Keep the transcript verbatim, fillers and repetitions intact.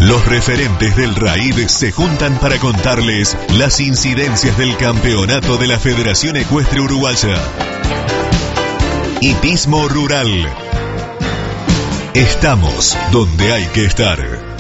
Los referentes del RAID se juntan para contarles las incidencias del campeonato de la Federación Ecuestre Uruguaya. Hipismo Rural. Estamos donde hay que estar.